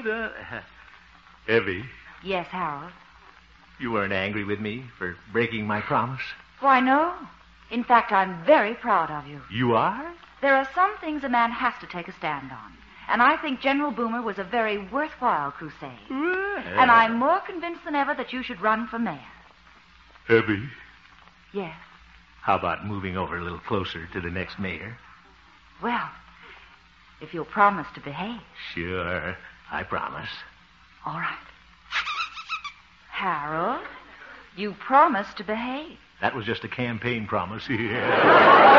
Evie, Yes, Harold. you weren't angry with me for breaking my promise? Why, no. In fact, I'm very proud of you. You are? There are some things a man has to take a stand on. And I think General Boomer was a very worthwhile crusade. Well. And I'm more convinced than ever that you should run for mayor. Evie, Yes. how about moving over a little closer to the next mayor? Well, if you'll promise to behave. Sure, I promise. All right. Harold, you promised to behave. That was just a campaign promise.